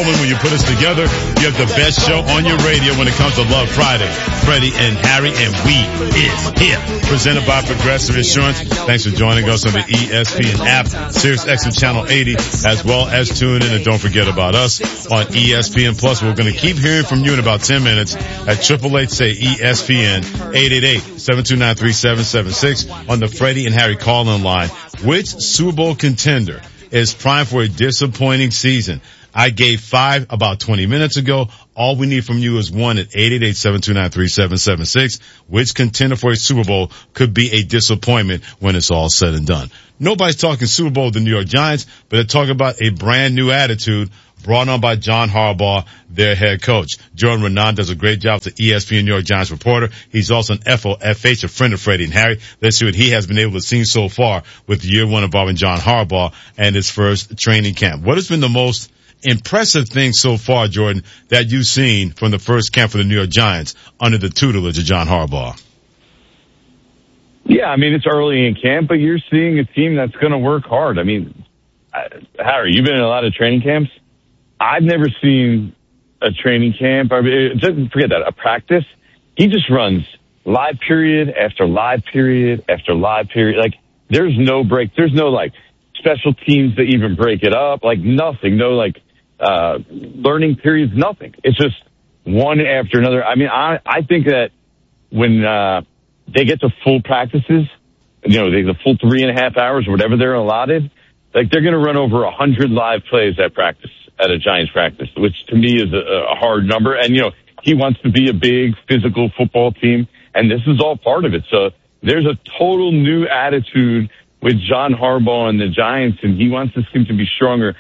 gentlemen, when you put us together, you have the best show on your radio when it comes to Love Friday. Freddie and Harry, and we is here. Presented by Progressive Insurance. Thanks for joining us on the ESPN app, Sirius XM Channel 80, as well as tune in. And don't forget about us on ESPN Plus. We're going to keep hearing from you in about 10 minutes at 888-SAY-ESPN, 888-729-3776 on the Freddie and Harry call-in line. Which Super Bowl contender is primed for a disappointing season? I gave 5 about 20 minutes ago. All we need from you is 1 at 888-729-3776. Which contender for a Super Bowl could be a disappointment when it's all said and done? Nobody's talking Super Bowl with the New York Giants, but they're talking about a brand new attitude brought on by John Harbaugh, their head coach. Jordan Renan does a great job as the ESPN New York Giants reporter. He's also an FOFH, a friend of Freddie and Harry. Let's see what he has been able to see so far with year one involving John Harbaugh and his first training camp. What has been the most impressive thing so far, Jordan, that you've seen from the first camp for the New York Giants under the tutelage of John Harbaugh? Yeah, I mean, it's early in camp, but you're seeing a team that's going to work hard. I mean, Harry, you've been in a lot of training camps. I've never seen a training camp. I mean, forget that, a practice. He just runs live period after live period after live period. Like, there's no break. There's no, like, special teams that even break it up. Like, nothing. No, like, learning periods, nothing. It's just one after another. I mean, I think that when they get to full practices, you know, the full 3.5 hours or whatever they're allotted, like, they're going to run over 100 live plays at practice, at a Giants practice, which to me is a hard number. And, you know, he wants to be a big physical football team, and this is all part of it. So there's a total new attitude with John Harbaugh and the Giants, and he wants this team to be stronger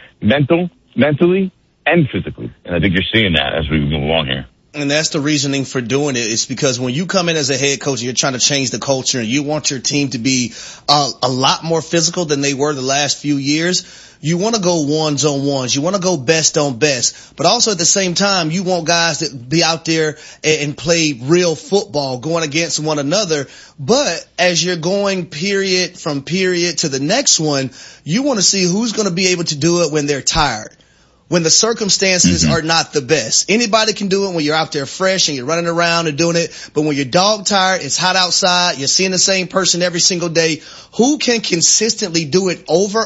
mentally and physically. And I think you're seeing that as we move along here. And that's the reasoning for doing it. It's because when you come in as a head coach and you're trying to change the culture and you want your team to be a lot more physical than they were the last few years, you want to go ones on ones. You want to go best on best. But also at the same time, you want guys to be out there and play real football going against one another. But as you're going period from period to the next one, you want to see who's going to be able to do it when they're tired, when the circumstances are not the best. Anybody can do it when you're out there fresh and you're running around and doing it. But when you're dog tired, it's hot outside, you're seeing the same person every single day, who can consistently do it over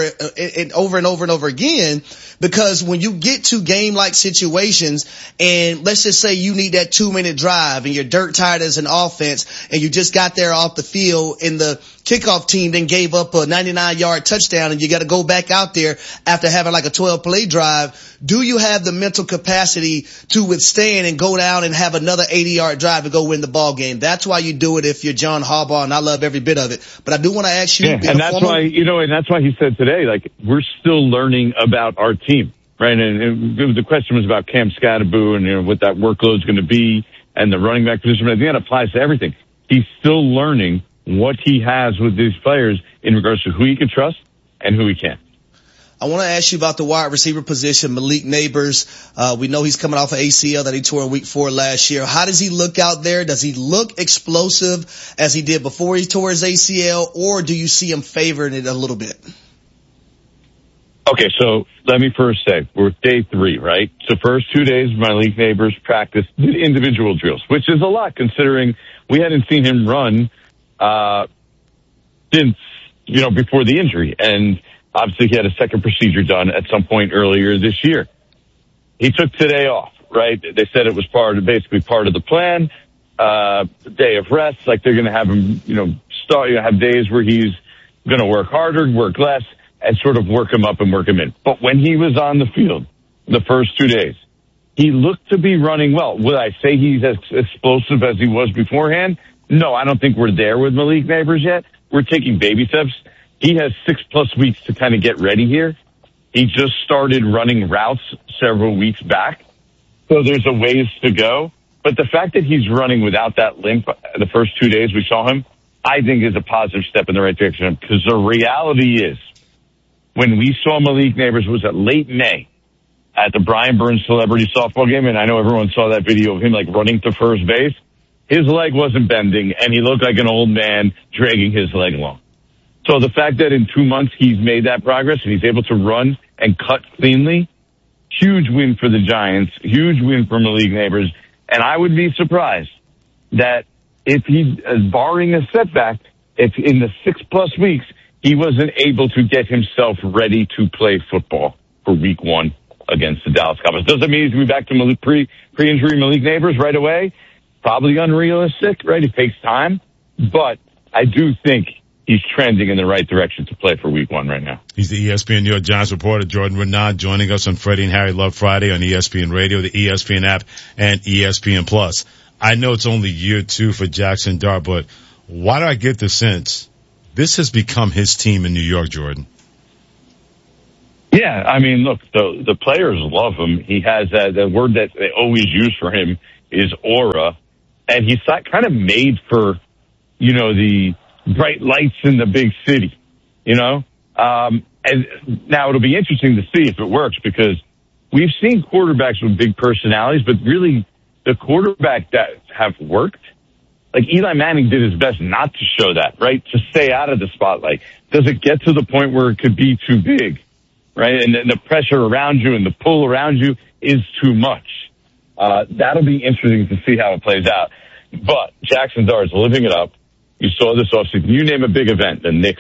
and over again? Because when you get to game-like situations, and let's just say you need that 2-minute drive and you're dirt tired as an offense and you just got there off the field and the kickoff team then gave up a 99-yard touchdown and you got to go back out there after having like a 12-play drive, do you have the mental capacity to withstand and go down and have another 80-yard drive to go win the ball game? That's why you do it if you're John Harbaugh, and I love every bit of it. But I do want to ask you. Yeah, and that's why, you know, and that's why he said today, like, we're still learning about our team, right? And the question was about Cam Scatterboo and, you know, what that workload's going to be and the running back position. But I think that applies to everything. He's still learning what he has with these players in regards to who he can trust and who he can't. I want to ask you about the wide receiver position, Malik Neighbors. We know he's coming off an ACL that he tore in week 4 last year. How does he look out there? Does he look explosive as he did before he tore his ACL, or do you see him favoring it a little bit? Okay, so let me first say, we're day 3, right? So first 2 days, Malik Neighbors practiced individual drills, which is a lot considering we hadn't seen him run since, you know, before the injury. And obviously he had a second procedure done at some point earlier this year. He took today off, right? They said it was basically part of the plan, day of rest. Like, they're going to have him, you know, have days where he's going to work harder, work less, and sort of work him up and work him in. But when he was on the field the first 2 days, he looked to be running well. Would I say he's as explosive as he was beforehand? No, I don't think we're there with Malik Neighbors yet. We're taking baby steps. He has 6+ weeks to kind of get ready here. He just started running routes several weeks back, so there's a ways to go. But the fact that he's running without that limp the first 2 days we saw him, I think is a positive step in the right direction. Because the reality is, when we saw Malik Neighbors was at late May at the Brian Burns Celebrity Softball game, and I know everyone saw that video of him like running to first base, his leg wasn't bending, and he looked like an old man dragging his leg along. So the fact that in 2 months he's made that progress and he's able to run and cut cleanly Huge win for the Giants, huge win for Malik Neighbors, and I would be surprised that if he, barring a setback, if in the 6+ weeks, he wasn't able to get himself ready to play football for week 1 against the Dallas Cowboys. Doesn't mean he's going to be back to pre-injury Malik Neighbors right away. Probably unrealistic, right? It takes time, but I do think he's trending in the right direction to play for week 1 right now. He's the ESPN New York Giants reporter, Jordan Renaud, joining us on Freddie and Harry Love Friday on ESPN Radio, the ESPN app, and ESPN Plus. I know it's only year 2 for Jackson Dart, but why do I get the sense this has become his team in New York, Jordan? Yeah, I mean, look, the players love him. He has the word that they always use for him is aura, and he's kind of made for, the bright lights in the big city, and now it'll be interesting to see if it works, because we've seen quarterbacks with big personalities, but really the quarterback that have worked, like Eli Manning did his best not to show that, right? To stay out of the spotlight. Does it get to the point where it could be too big, right? And then the pressure around you and the pull around you is too much. That'll be interesting to see how it plays out. But Jackson Dart is living it up. You saw this offseason. You name a big event, the Knicks,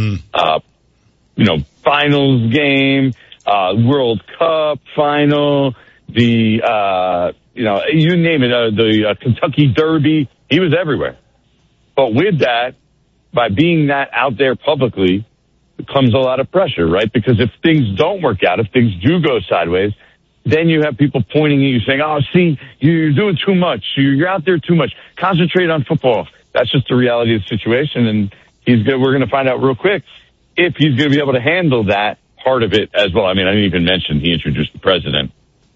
finals game, World Cup final, the, you name it, the Kentucky Derby. He was everywhere. But with that, by being that out there publicly, comes a lot of pressure, right? Because if things don't work out, if things do go sideways, then you have people pointing at you saying, oh, see, you're doing too much. You're out there too much. Concentrate on football. That's just the reality of the situation. And we're going to find out real quick if he's going to be able to handle that part of it as well. I mean, I didn't even mention he introduced the president,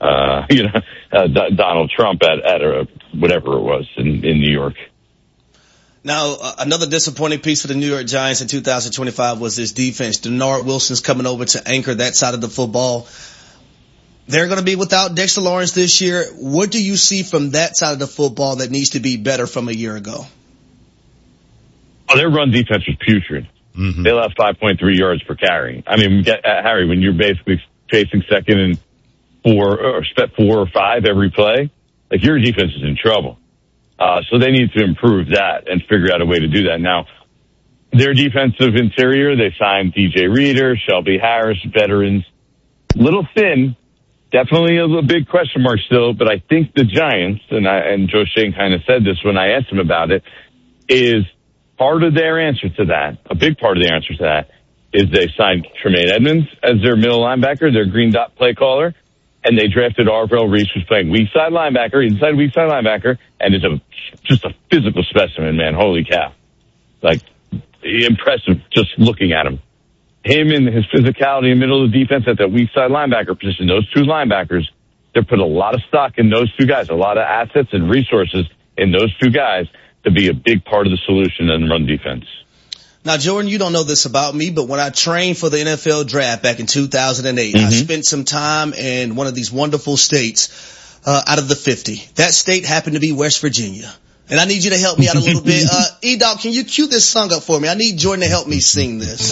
Donald Trump at whatever it was in New York. Now, another disappointing piece for the New York Giants in 2025 was this defense. Denard Wilson's coming over to anchor that side of the football. They're going to be without Dexter Lawrence this year. What do you see from that side of the football that needs to be better from a year ago? Oh, their run defense was putrid. Mm-hmm. They left 5.3 yards per carry. I mean, Harry, when you're basically chasing second and 4 or 5 every play, like your defense is in trouble. So they need to improve that and figure out a way to do that. Now, their defensive interior, they signed DJ Reader, Shelby Harris, veterans. Little thin, definitely a big question mark still, but I think the Giants, and Joe Schoen kind of said this when I asked him about it, is part of their answer to that, a big part of their answer to that, is they signed Tremaine Edmonds as their middle linebacker, their green dot play caller, and they drafted Arvell Reese, who's playing weak side linebacker, and is just a physical specimen, man. Holy cow. Like, impressive just looking at him. Him and his physicality in the middle of the defense at that weak side linebacker position, those two linebackers, they put a lot of stock in those two guys, a lot of assets and resources in those two guys to be a big part of the solution in run defense. Now, Jordan, you don't know this about me, but when I trained for the NFL draft back in 2008, I spent some time in one of these wonderful states out of the 50. That state happened to be West Virginia. And I need you to help me out a little bit. E-Dog, can you cue this song up for me? I need Jordan to help me sing this.